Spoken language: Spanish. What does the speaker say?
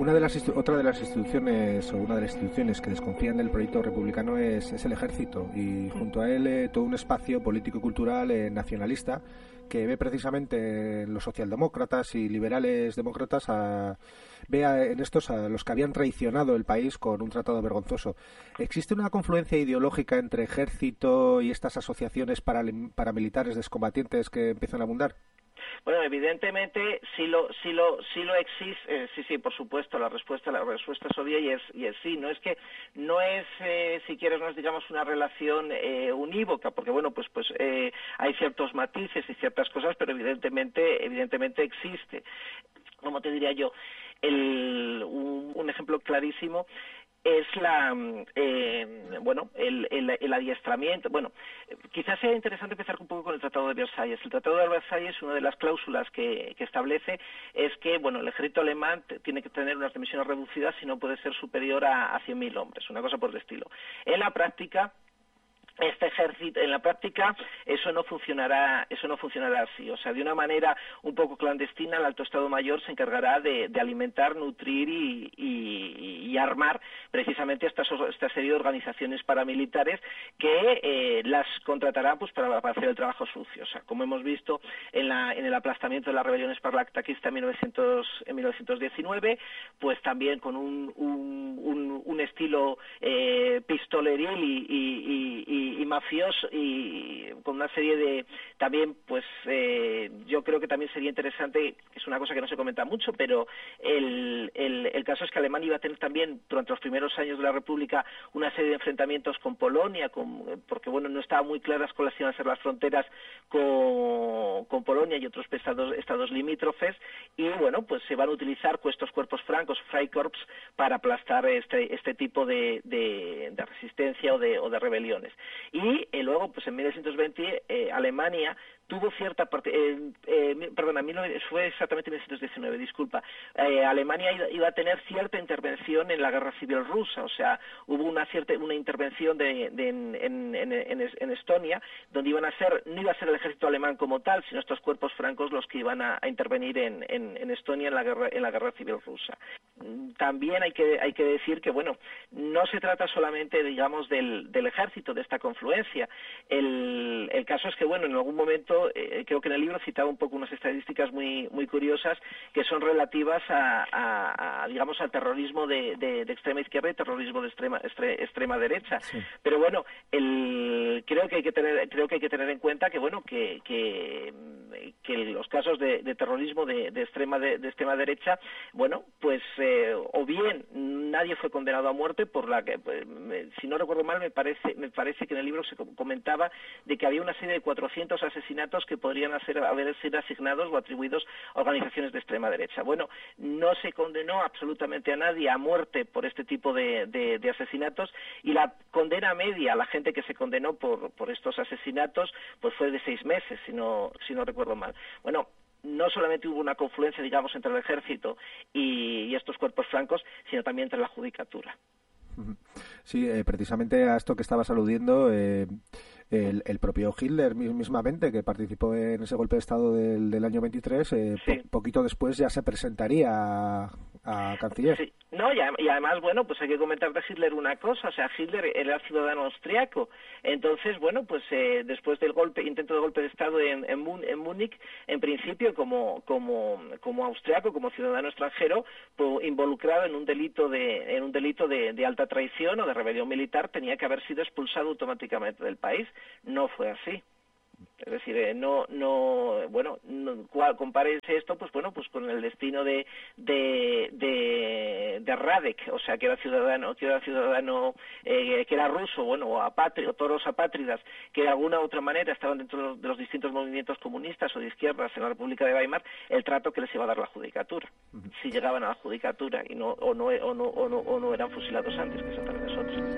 Otra de las instituciones, o una de las instituciones que desconfían del proyecto republicano es el ejército, y junto a él todo un espacio político y cultural nacionalista que ve precisamente en los socialdemócratas y liberales demócratas en estos a los que habían traicionado el país con un tratado vergonzoso. ¿Existe una confluencia ideológica entre ejército y estas asociaciones paramilitares descombatientes que empiezan a abundar? Bueno, evidentemente sí lo existe, sí, por supuesto, la respuesta es obvia y es sí. No es si quieres, no es, digamos, una relación unívoca, porque bueno, pues hay ciertos matices y ciertas cosas, pero evidentemente existe. Como te diría yo, un ejemplo clarísimo es el adiestramiento. Bueno, quizás sea interesante empezar un poco con el Tratado de Versalles. El Tratado de Versalles, una de las cláusulas que establece es que, bueno, el ejército alemán tiene que tener unas dimensiones reducidas y no puede ser superior a 100.000 hombres, una cosa por el estilo. En la práctica, eso no funcionará así. O sea, de una manera un poco clandestina, el Alto Estado Mayor se encargará de alimentar, nutrir y armar precisamente esta serie de organizaciones paramilitares que las contratarán pues para hacer el trabajo sucio. O sea, como hemos visto en el aplastamiento de la rebelión espartaquista en 1919, pues también con un estilo pistoleril y mafioso, y con una serie de también, pues yo creo que también sería interesante, es una cosa que no se comenta mucho, pero el caso es que Alemania iba a tener también durante los primeros años de la República una serie de enfrentamientos con Polonia, porque bueno, no estaban muy claras cuáles iban a ser las fronteras con Polonia y otros estados limítrofes, y bueno, pues se van a utilizar estos cuerpos francos, Freikorps, para aplastar este tipo de resistencia o de rebeliones. Y luego, pues en 1920, Alemania tuvo cierta parte, fue exactamente 1919, disculpa. Alemania iba a tener cierta intervención en la guerra civil rusa, o sea, hubo una intervención en Estonia, donde no iba a ser el ejército alemán como tal, sino estos cuerpos francos los que iban a intervenir en Estonia en la guerra civil rusa. También hay que decir que, bueno, no se trata solamente, digamos, del ejército, de esta confluencia. El caso es que, bueno, en algún momento, creo que en el libro citaba un poco unas estadísticas muy curiosas que son relativas digamos, al terrorismo de extrema izquierda y terrorismo de extrema derecha. Sí. Pero bueno, creo que hay que tener en cuenta que, bueno, que los casos de terrorismo de extrema derecha, bueno, pues o bien nadie fue condenado a muerte, por la que, si no recuerdo mal, me parece que en el libro se comentaba de que había una serie de 400 asesinatos que podrían haber sido asignados o atribuidos a organizaciones de extrema derecha. Bueno, no se condenó absolutamente a nadie a muerte por este tipo de asesinatos, y la condena media a la gente que se condenó por estos asesinatos pues fue de 6 meses, si no recuerdo mal. Bueno, no solamente hubo una confluencia, digamos, entre el ejército y estos cuerpos francos, sino también entre la judicatura. Sí, precisamente a esto que estabas aludiendo, el propio Hitler mismamente, que participó en ese golpe de Estado del año 23, sí. Poquito después ya se presentaría a canciller. Sí. No, y además, bueno, pues hay que comentar de Hitler una cosa, o sea, Hitler era ciudadano austriaco, entonces, bueno, pues después del intento de golpe de Estado en Múnich, en principio, como austriaco, como ciudadano extranjero, pues, involucrado en un delito de alta traición o de rebelión militar, tenía que haber sido expulsado automáticamente del país. No fue así. Es decir, compárese esto, pues bueno, pues con el destino de Radek, o sea, que era ruso, bueno, o todos los apátridas, que de alguna u otra manera estaban dentro de los distintos movimientos comunistas o de izquierdas en la República de Weimar, el trato que les iba a dar la judicatura, si llegaban a la judicatura y no eran fusilados antes, que eso también es otro.